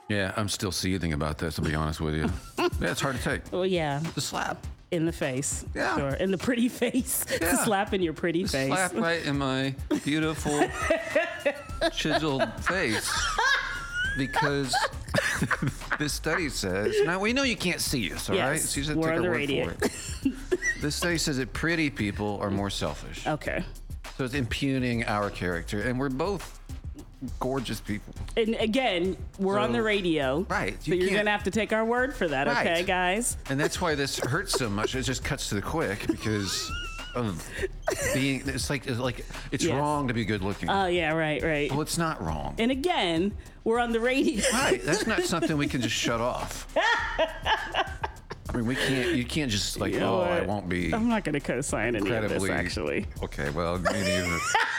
Yeah, I'm still seething about this, to be honest with you. Yeah, it's hard to take. Well, yeah, The slap. in the face. Yeah. Sure. In the pretty face. Yeah. Slap in your pretty face. Slap right in my beautiful, chiseled face. Because this study says, now we know you can't see us, all Yes, right? So you just we're take on our the word radio. for it. This study says that pretty people are more selfish. Okay. So it's impugning our character, and we're both gorgeous people. And again, we're on the radio. Right, So you you're can't- going to have to take our word for that, okay, Right. guys? And that's why this hurts so much. It just cuts to the quick because of being. It's like it's Yes. wrong to be good looking. Oh, yeah, right. Well, it's not wrong. And again, we're on the radio. Right, that's not something we can just shut off. I mean, we can't. You can't just like, You know oh, I what? won't be I'm not going to co-sign any of this, incredibly. actually. Okay, well, me neither.